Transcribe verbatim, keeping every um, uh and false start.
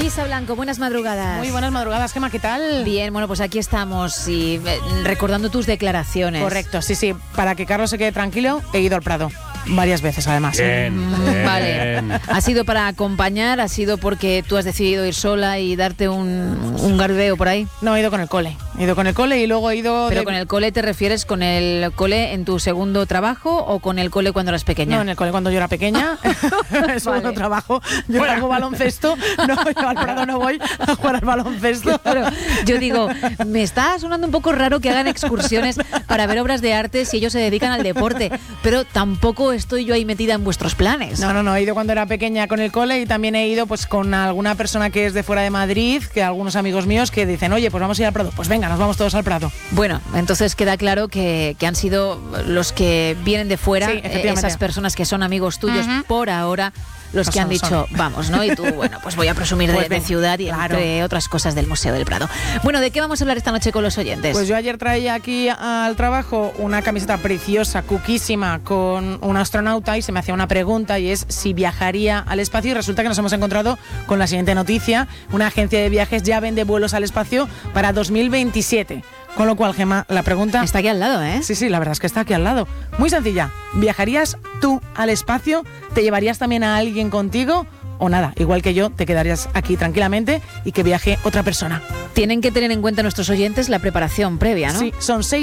Isa Blanco, buenas madrugadas. Muy buenas madrugadas, Gemma, ¿qué tal? Bien, bueno, pues aquí estamos y eh, recordando tus declaraciones. Correcto, sí, sí. Para que Carlos se quede tranquilo, he ido al Prado. Varias veces, además. Bien, Mm, bien. Vale. ¿Ha sido para acompañar? ¿Ha sido porque tú has decidido ir sola y darte un, un garbeo por ahí? No, he ido con el cole. He ido con el cole y luego he ido... ¿Pero de... con el cole te refieres con el cole en tu segundo trabajo o con el cole cuando eras pequeña? No, en el cole cuando yo era pequeña. Es Vale. otro trabajo. Yo Fuera. hago baloncesto. No, yo al Prado no voy a jugar al baloncesto. Claro, yo digo, me está sonando un poco raro que hagan excursiones para ver obras de arte si ellos se dedican al deporte, pero tampoco estoy yo ahí metida en vuestros planes. No, no, no, he ido cuando era pequeña con el cole y también he ido pues con alguna persona que es de fuera de Madrid, que algunos amigos míos que dicen, oye, pues vamos a ir al Prado. Pues venga, nos vamos todos al Prado. Bueno, entonces queda claro que, que han sido los que vienen de fuera, Sí, eh, efectivamente. esas personas que son amigos tuyos Ujú. por ahora, los Pues que han son, dicho, son. vamos, ¿no? Y tú, bueno, pues voy a presumir de, Pues de venga, ciudad y claro. entre otras cosas del Museo del Prado. Bueno, ¿de qué vamos a hablar esta noche con los oyentes? Pues yo ayer traía aquí al trabajo una camiseta preciosa, cuquísima, con un astronauta y se me hacía una pregunta y es si viajaría al espacio y resulta que nos hemos encontrado con la siguiente noticia. Una agencia de viajes ya vende vuelos al espacio para dos mil veintisiete. Con lo cual, Gemma, la pregunta... Está aquí al lado, ¿eh? Sí, sí, la verdad es que está aquí al lado. Muy sencilla. ¿Viajarías tú al espacio? ¿Te llevarías también a alguien contigo? O nada, igual que yo, te quedarías aquí tranquilamente y que viaje otra persona. Tienen que tener en cuenta nuestros oyentes la preparación previa, ¿no? Sí, son seis